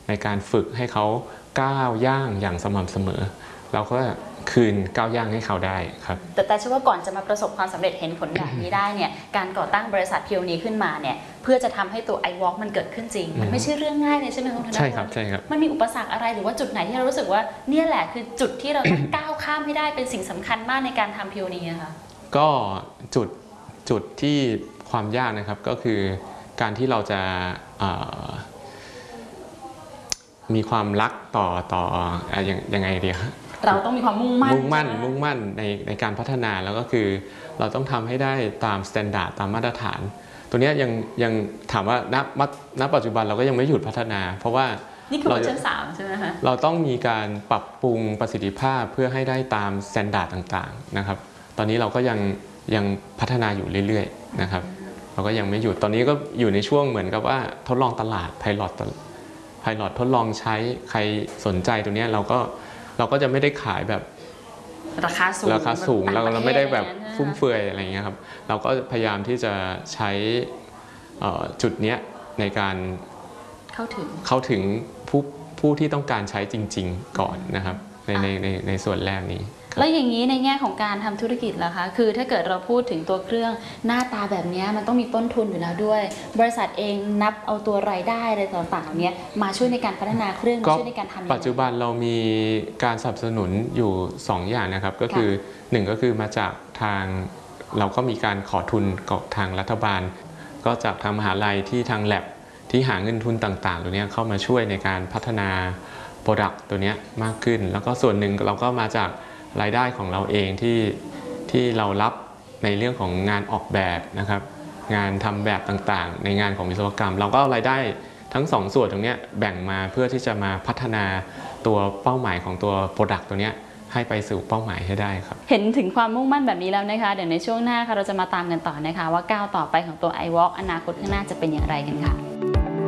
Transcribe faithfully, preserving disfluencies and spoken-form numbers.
ในการฝึกให้เขาก้าวย่างอย่างสม่ำเสมอเราก็คืนก้าวย่างให้เขาได้ครับแต่แต่เชื่อว่าก่อนจะมาประสบความสำเร็จเห็นผลแบบนี้ได้เนี่ยการก่อตั้งบริษัทพีโอนี้ขึ้นมาเนี่ยเพื่อจะทำให้ตัว iWalk มันเกิดขึ้นจริงมันไม่ใช่เรื่องง่ายเลยใช่ไหมคุณธนพลใช่ครับใช่ครับมันมีอุปสรรคอะไรหรือว่าจุดไหนที่เรารู้สึกว่าเนี่ยแหละคือจุดที่เราต้อง ก้าวข้ามให้ได้เป็นสิ่งสำคัญมากในการทำพีโอนี้ค่ะก็จุดจุดที่ความยากนะครับก็คือการที่เราจะมีความรักต่อต่ออย่างยังไงดีครับเราต้องมีความมุ่งมั่นมุ่งมั่นมุ่งมั่นในในการพัฒนาแล้วก็คือเราต้องทำให้ได้ตามมาตรฐานตามมาตรฐานตัวนี้ยังยังถามว่าณณปัจจุบันเราก็ยังไม่หยุดพัฒนาเพราะว่านี่คือเวอร์ชันสามใช่ไหมคะเราต้องมีการปรับปรุงประสิทธิภาพเพื่อให้ได้ตามมาตรฐานต่างๆนะครับตอนนี้เราก็ยังยังพัฒนาอยู่เรื่อยๆนะครับเราก็ยังไม่หยุดตอนนี้ก็อยู่ในช่วงเหมือนกับว่าทดลองตลาดไพลอตไพลอตทดลองใช้ใครสนใจตัวนี้เราก็เราก็จะไม่ได้ขายแบบราคาสูงราคาสูงเราเราไม่ได้แบบฟุ่มเฟือยอะไรเงี้ยครับเราก็พยายามที่จะใช้จุดนี้ในการเข้าถึงเข้าถึงผู้ผู้ที่ต้องการใช้จริงๆก่อนนะครับในในในในส่วนแรกนี้แล้วอย่างนี้ในแง่ของการทำธุรกิจล่ะคะคือถ้าเกิดเราพูดถึงตัวเครื่องหน้าตาแบบนี้มันต้องมีต้นทุนอยู่แล้วด้วยบริษัทเองนับเอาตัวรายได้อะไรต่างๆเหล่านี้มาช่วยในการพัฒนาเครื่องมาช่วยในการทำปัจจุบันเรามีการสนับสนุนอยู่สองอย่างนะครับก็คือหนึ่งก็คือมาจากทางเราก็มีการขอทุนกับทางรัฐบาลก็จากทางมหาลัยที่ทางแลบที่หาเงินทุนต่างๆตัวนี้เข้ามาช่วยในการพัฒนาโปรดักต์ตัวนี้มากขึ้นแล้วก็ส่วนหนึ่งเราก็มาจากรายได้ของเราเองที่ที่เรารับในเรื่องของงานออกแบบนะครับงานทำแบบต่างๆในงานของวิศวกรรมเราก็เอารายได้ทั้งสองส่วนตรงนี้แบ่งมาเพื่อที่จะมาพัฒนาตัวเป้าหมายของตัว Product ตัวนี้ให้ไปสู่เป้าหมายให้ได้ครับเห็นถึงความมุ่งมั่นแบบนี้แล้วนะคะเดี๋ยวในช่วงหน้าค่ะเราจะมาตามกันต่อนะคะว่าก้าวต่อไปของตัว iWalk อนาคตข้างหน้าจะเป็นอย่างไรกันค่ะ